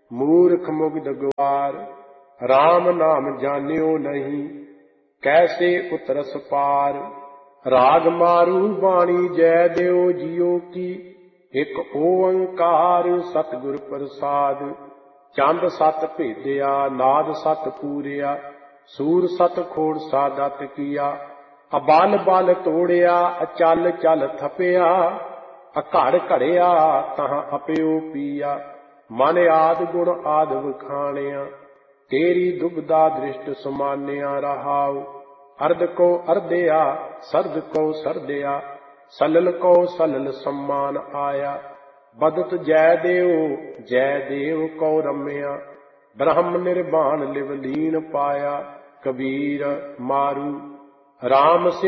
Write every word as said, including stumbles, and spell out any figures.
मूर्ख मुग्ध ग्वार, राम नाम जान्यो नहीं, कैसे उतरस पार। राग मारू बाणी जय देव जियो की, एक ओंकार सतगुर प्रसाद। चंद सत भेदिया नाद सत पूरिया, सूर सत खोड़ सादत किया। अबल बल तोड़िया अचल चल थपिया, अघड़ घड़िया तहां अपियो पिया। मन आद गुण आद वखाणिया, तेरी दुबदा दृष्ट समान्या रहाओ। अर्ध को अर्धया सर्द को सरदया, सलल को सलल सम्मान आया। बदत जय देव जय देव को रम्या, ब्रह्म निर्वाण लिवलीन पाया। कबीर मारू राम से